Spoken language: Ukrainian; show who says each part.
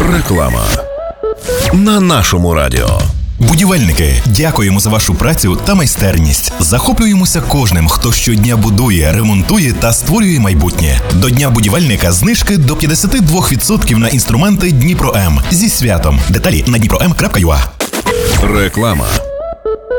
Speaker 1: Реклама на нашому радіо.
Speaker 2: Будівельники, дякуємо за вашу працю та майстерність. Захоплюємося кожним, хто щодня будує, ремонтує та створює майбутнє. До Дня будівельника знижки до 52% на інструменти Дніпро М. Зі святом. Деталі на dniprom.ua.
Speaker 1: Реклама.